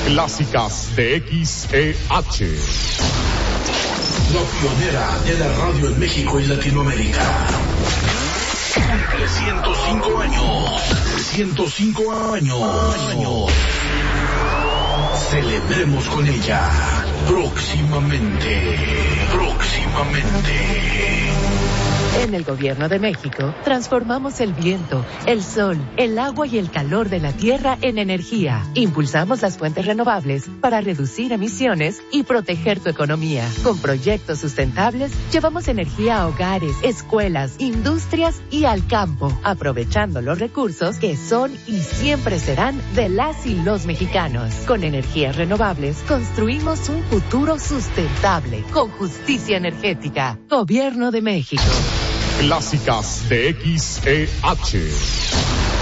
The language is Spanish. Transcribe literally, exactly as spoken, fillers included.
Clásicas de X E H. La pionera de la radio en México y Latinoamérica. Cumple ciento cinco años. ciento cinco años. Celebremos con ella. Próximamente. Próximamente. En el Gobierno de México, transformamos el viento, el sol, el agua y el calor de la tierra en energía. Impulsamos las fuentes renovables para reducir emisiones y proteger tu economía. Con proyectos sustentables, llevamos energía a hogares, escuelas, industrias y al campo, aprovechando los recursos que son y siempre serán de las y los mexicanos. Con energías renovables, construimos un futuro sustentable, con justicia energética. Gobierno de México. Clásicas de X E H.